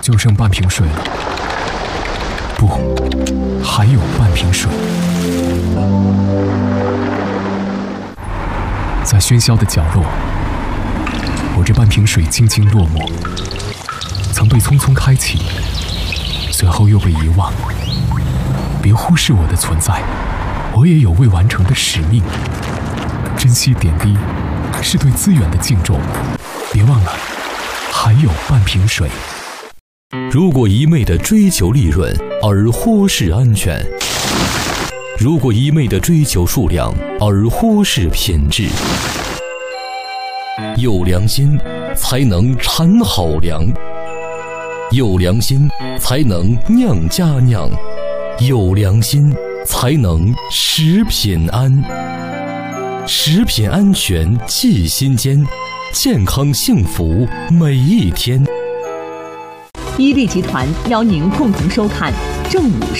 就剩半瓶水了。不，还有半瓶水。在喧嚣的角落，我这半瓶水静静落寞，曾被匆匆开启，随后又被遗忘。别忽视我的存在，我也有未完成的使命。珍惜点滴，是对资源的敬重。别忘了，还有半瓶水。 如果一味地追求利润而忽视安全，如果一味地追求数量而忽视品质，有良心才能产好粮，有良心才能酿佳酿，有良心才能食品安。食品安全记心间，健康幸福每一天。 伊利集团邀您共同收看正午